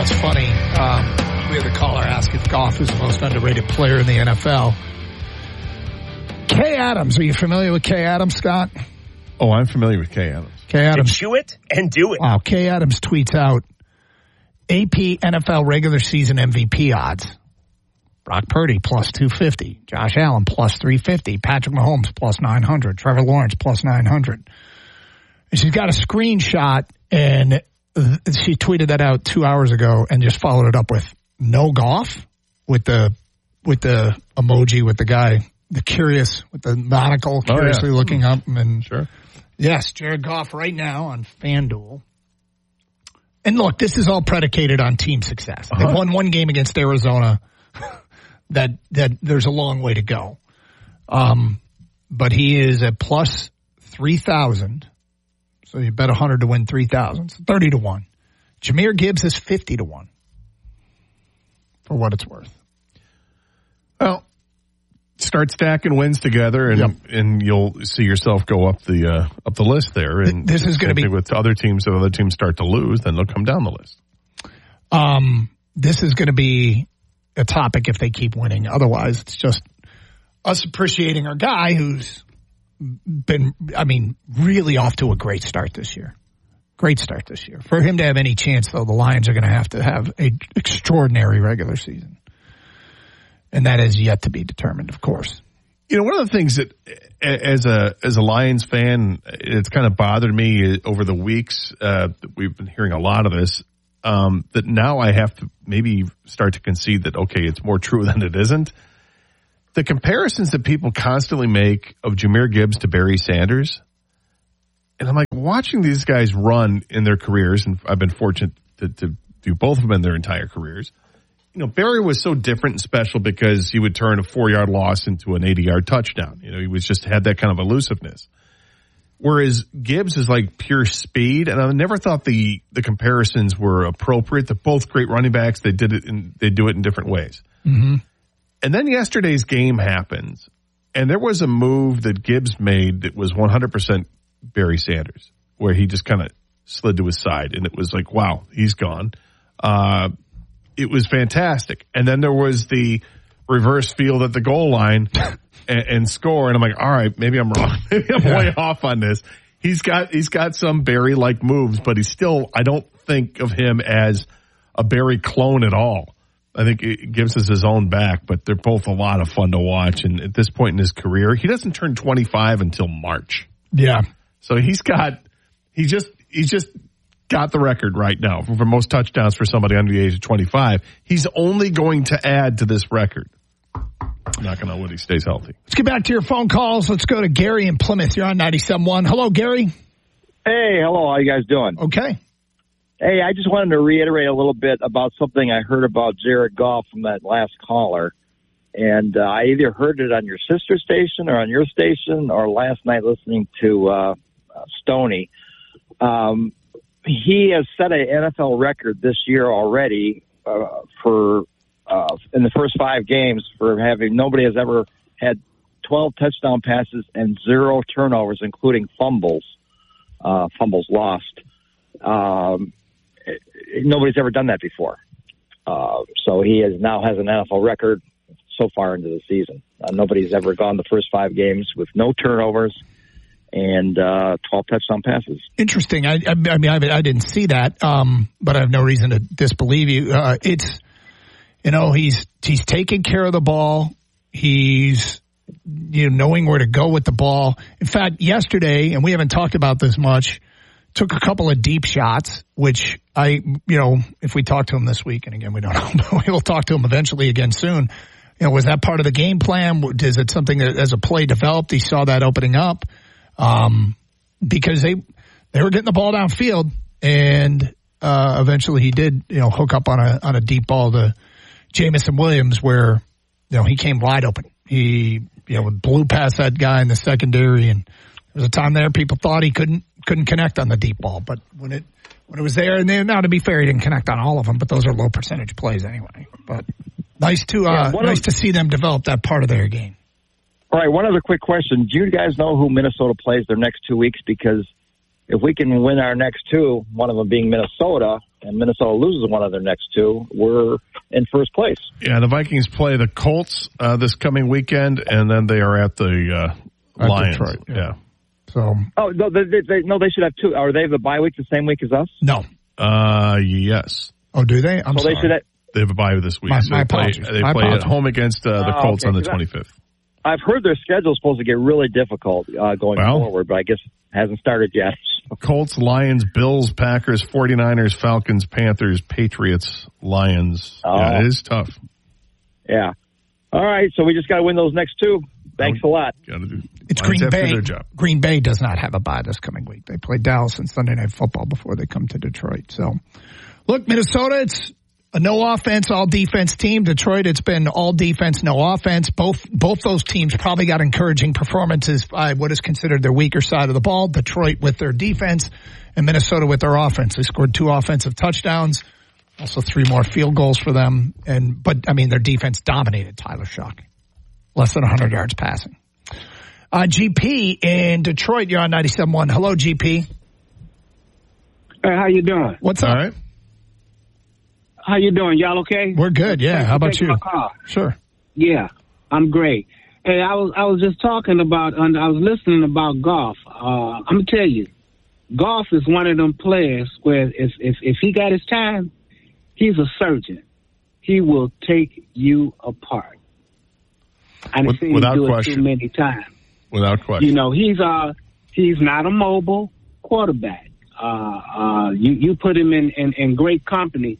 It's funny. We had a caller ask if Goff is the most underrated player in the NFL. Kay Adams. Are you familiar with Kay Adams, Scott? Oh, I'm familiar with Kay Adams. Kay Adams. Chew it and do it. Wow. Kay Adams tweets out AP NFL regular season MVP odds. Brock Purdy plus 250. Josh Allen plus 350. Patrick Mahomes plus 900. Trevor Lawrence plus 900. And she's got a screenshot, and she tweeted that out 2 hours ago and just followed it up with no Goff with the emoji with the guy, the curious, with the monocle, curiously looking up. And sure. Yes, Jared Goff right now on FanDuel. And look, this is all predicated on team success. They won one game against Arizona. That there's a long way to go. But he is at plus 3,000. So you bet 100 to win 3,000. So 30 to 1. Jahmyr Gibbs is 50 to 1. For what it's worth. Well, start stacking wins together, and you'll see yourself go up the list there. And this is going to be with other teams. If other teams start to lose, then they'll come down the list. This is going to be a topic if they keep winning. Otherwise, it's just us appreciating our guy who's been, really off to a great start this year. Great start this year. For him to have any chance, though, the Lions are going to have an extraordinary regular season. And that is yet to be determined, of course. You know, one of the things that, as a Lions fan, it's kind of bothered me over the weeks. We've been hearing a lot of this. That now I have to maybe start to concede that, okay, it's more true than it isn't. The comparisons that people constantly make of Jahmyr Gibbs to Barry Sanders, and I'm like, watching these guys run in their careers, and I've been fortunate to do both of them in their entire careers. You know, Barry was so different and special because he would turn a 4-yard loss into an 80-yard touchdown. You know, he was just had that kind of elusiveness. Whereas Gibbs is like pure speed, and I never thought the comparisons were appropriate. They're both great running backs. They do it in different ways. Mm-hmm. And then yesterday's game happens, and there was a move that Gibbs made that was 100% Barry Sanders, where he just kind of slid to his side, and it was like, wow, he's gone. It was fantastic. And then there was the reverse field at the goal line and score. And I'm like, all right, maybe I'm wrong. Maybe I'm way off on this. He's got some Barry-like moves, but he's still, I don't think of him as a Barry clone at all. I think it gives us his own back, but they're both a lot of fun to watch. And at this point in his career, he doesn't turn 25 until March. Yeah. So he just got the record right now for most touchdowns for somebody under the age of 25. He's only going to add to this record. Knocking on wood, he stays healthy. Let's get back to your phone calls. Let's go to Gary in Plymouth. You're on 97.1. Hello, Gary. Hey, hello. How you guys doing? Okay. Hey, I just wanted to reiterate a little bit about something I heard about Jared Goff from that last caller. And I either heard it on your sister station or on your station or last night listening to Stoney. He has set an NFL record this year already for in the first 5 games for having nobody has ever had 12 touchdown passes and 0 turnovers, including fumbles lost. Nobody's ever done that before. So he now has an NFL record so far into the season. Nobody's ever gone the first 5 games with no turnovers and 12 touchdown passes. Interesting. I didn't see that, but I have no reason to disbelieve you. It's, he's taking care of the ball. He's, knowing where to go with the ball. In fact, yesterday, and we haven't talked about this much, took a couple of deep shots, which if we talk to him this week, and again, we don't know, but we'll talk to him eventually again soon. Was that part of the game plan? Is it something that as a play developed, he saw that opening up? Because they were getting the ball downfield, and eventually he did, hook up on a deep ball to Jamison Williams where, he came wide open. He, blew past that guy in the secondary, and there was a time there people thought he couldn't connect on the deep ball, but when it was there, and now to be fair, he didn't connect on all of them, but those are low percentage plays anyway. But nice to see them develop that part of their game. All right, one other quick question. Do you guys know who Minnesota plays their next 2 weeks? Because if we can win our next two, one of them being Minnesota, and Minnesota loses one of their next two, we're in first place. Yeah, the Vikings play the Colts this coming weekend, and then they are at the Lions. Detroit, yeah. So. Oh no, they should have two. Are they have a bye week the same week as us? No. Yes. Oh, do they? I'm sorry. They have a bye this week. My apologies. They play at home against the Colts on the 25th. I've heard their schedule is supposed to get really difficult going forward, but I guess it hasn't started yet. Colts, Lions, Bills, Packers, 49ers, Falcons, Panthers, Patriots, Lions. Yeah, it is tough. Yeah. All right, so we just got to win those next two. Thanks a lot. It's Green Bay. Green Bay does not have a bye this coming week. They play Dallas on Sunday Night Football before they come to Detroit. So, look, Minnesota, it's a no offense, all defense team. Detroit, it's been all defense, no offense. Both those teams probably got encouraging performances by what is considered their weaker side of the ball. Detroit with their defense and Minnesota with their offense. They scored 2 offensive touchdowns, also 3 more field goals for them. But their defense dominated Tyler Shough. Less than 100 yards passing. GP in Detroit, you're on 97.1. Hello, GP. Hey, how you doing? What's up? All right. How you doing? Y'all okay? We're good, yeah. How about you? Sure. Yeah, I'm great. Hey, I was just talking about, I was listening about golf. I'm going to tell you, golf is one of them players where if he got his time, he's a surgeon. He will take you apart. I've seen him do it too many times. Without question. You know, he's not a mobile quarterback. You put him in great company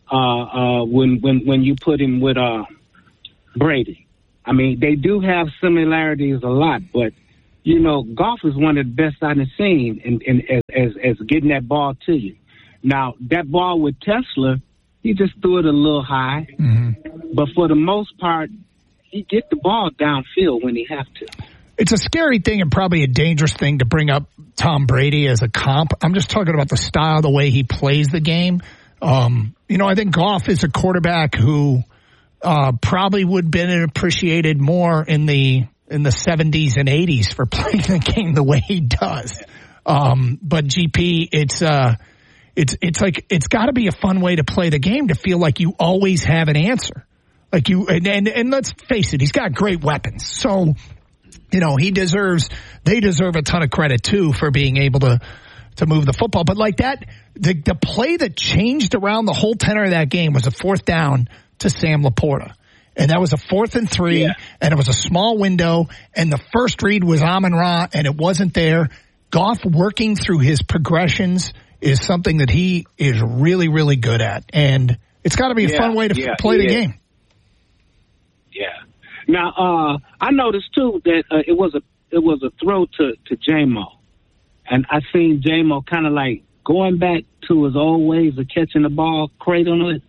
when you put him with Brady. I mean, they do have similarities a lot, but you know, golf is one of the best I've seen as getting that ball to you. Now, that ball with Tesla, he just threw it a little high, but for the most part, he get the ball downfield when he have to. It's a scary thing and probably a dangerous thing to bring up Tom Brady as a comp. I'm just talking about the style, the way he plays the game. I think Goff is a quarterback who probably would have been appreciated more in the 70s and 80s for playing the game the way he does. But GP, it's like it's got to be a fun way to play the game to feel like you always have an answer. Like and let's face it, he's got great weapons. So, they deserve a ton of credit too for being able to move the football. But like that, the play that changed around the whole tenor of that game was a 4th down to Sam Laporta. And that was a 4th and 3, and it was a small window, and the first read was Amon-Ra, and it wasn't there. Goff working through his progressions is something that he is really, really good at. And it's got to be a fun way to play the game. Yeah. Now, I noticed too that it was a throw to J-Mo, and I seen J-Mo kind of like going back to his old ways of catching the ball, cradling it.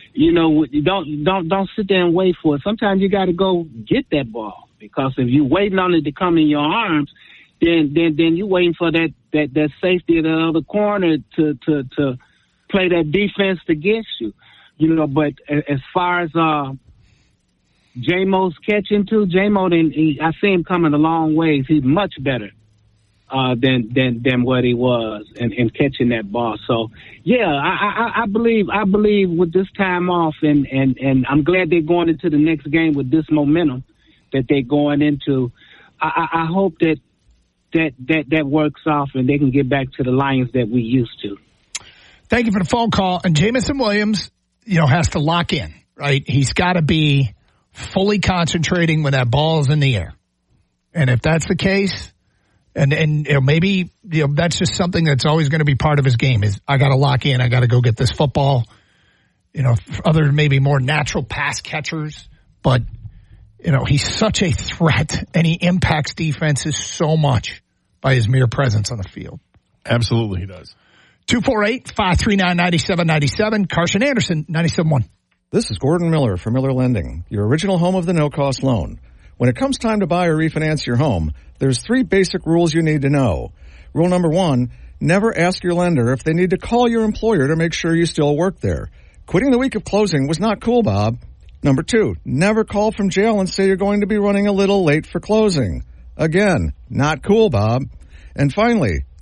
Don't sit there and wait for it. Sometimes you got to go get that ball, because if you're waiting on it to come in your arms, then you're waiting for that safety of the other corner to play that defense against you. But as far as J-Mo's catching too, J-Mo, I see him coming a long ways. He's much better than what he was in catching that ball. So yeah, I believe with this time off, and I'm glad they're going into the next game with this momentum that they're going into. I hope that works off and they can get back to the Lions that we used to. Thank you for the phone call. And Jameson Williams, has to lock in, right? He's got to be fully concentrating when that ball is in the air. And if that's the case, and maybe that's just something that's always going to be part of his game is I got to lock in. I got to go get this football. Other maybe more natural pass catchers, but he's such a threat and he impacts defenses so much by his mere presence on the field. Absolutely, he does. 248-539-9797. Carson Anderson, 97.1. This is Gordon Miller from Miller Lending, your original home of the no-cost loan. When it comes time to buy or refinance your home, there's 3 basic rules you need to know. Rule number 1, never ask your lender if they need to call your employer to make sure you still work there. Quitting the week of closing was not cool, Bob. Number 2, never call from jail and say you're going to be running a little late for closing. Again, not cool, Bob. And finally,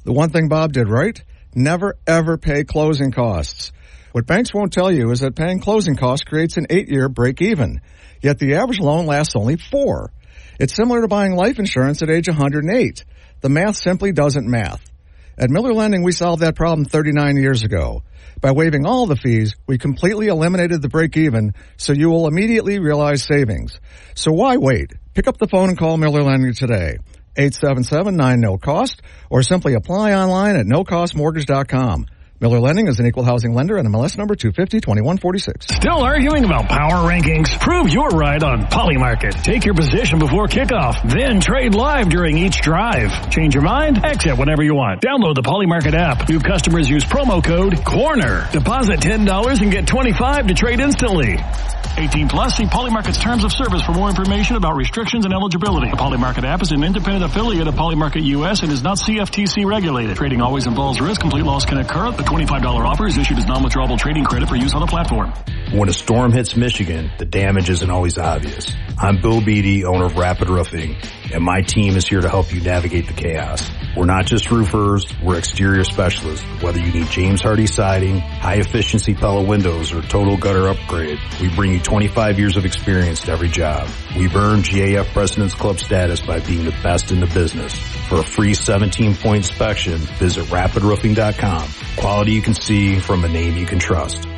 The one thing Bob did right? Never, ever pay closing costs. What banks won't tell you is that paying closing costs creates an 8-year break-even. Yet the average loan lasts only 4. It's similar to buying life insurance at age 108. The math simply doesn't math. At Miller Lending, we solved that problem 39 years ago. By waiving all the fees, we completely eliminated the break-even, so you will immediately realize savings. So why wait? Pick up the phone and call Miller Lending today. 877-9-NO-COST, or simply apply online at nocostmortgage.com. Miller Lending is an equal housing lender and MLS number 250-2146. Still arguing about power rankings? Prove you're right on Polymarket. Take your position before kickoff, then trade live during each drive. Change your mind? Exit whenever you want. Download the Polymarket app. New customers use promo code CORNER. Deposit $10 and get $25 to trade instantly. 18 plus, see Polymarket's terms of service for more information about restrictions and eligibility. The Polymarket app is an independent affiliate of Polymarket US and is not CFTC regulated. Trading always involves risk. Complete loss can occur. The $25 offer is issued as non-withdrawable trading credit for use on the platform. When a storm hits Michigan, the damage isn't always obvious. I'm Bill Beatty, owner of Rapid Roofing, and my team is here to help you navigate the chaos. We're not just roofers, we're exterior specialists. Whether you need James Hardy siding, high-efficiency Pella windows, or total gutter upgrade, we bring you 25 years of experience to every job. We've earned GAF President's Club status by being the best in the business. For a free 17-point inspection, visit rapidroofing.com. Quality you can see from a name you can trust.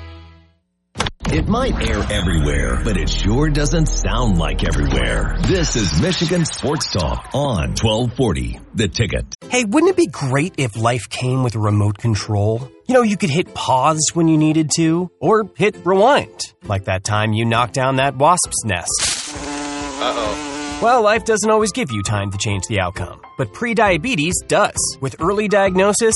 It might air everywhere, but it sure doesn't sound like everywhere. This is Michigan Sports Talk on 1240 The Ticket. Hey, wouldn't it be great if life came with a remote control? You know, you could hit pause when you needed to, or hit rewind, like that time you knocked down that wasp's nest. Uh-oh. Well, life doesn't always give you time to change the outcome, but prediabetes does. With early diagnosis,